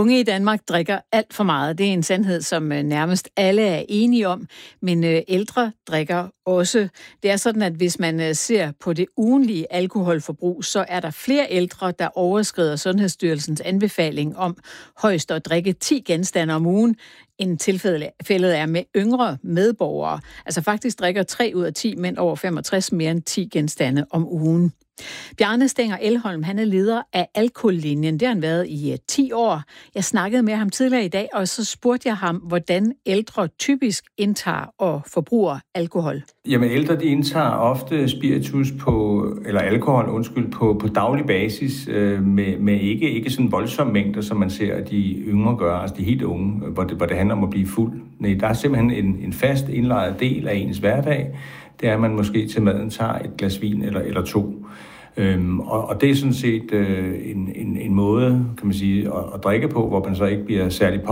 Unge i Danmark drikker alt for meget. Det er en sandhed, som nærmest alle er enige om, men ældre drikker også. Det er sådan, at hvis man ser på det ugentlige alkoholforbrug, så er der flere ældre, der overskrider Sundhedsstyrelsens anbefaling om højst at drikke 10 genstande om ugen, end tilfældet er med yngre medborgere. Altså faktisk drikker 3 ud af 10 mænd over 65 mere end 10 genstande om ugen. Bjarne Stenger Elholm, han er leder af Alkohollinjen. Det har han været i 10 år. Jeg snakkede med ham tidligere i dag, og så spurgte jeg ham, hvordan ældre typisk indtager og forbruger alkohol. Jamen ældre, de indtager ofte spiritus eller alkohol, på daglig basis, med ikke sådan voldsomme mængder, som man ser, at de yngre gør, altså de helt unge, hvor det handler om at blive fuld. Nej, der er simpelthen en fast indlejret del af ens hverdag. Det er, at man måske til maden tager et glas vin eller 2. Og det er sådan set en måde, kan man sige, at drikke på, hvor man så ikke bliver særlig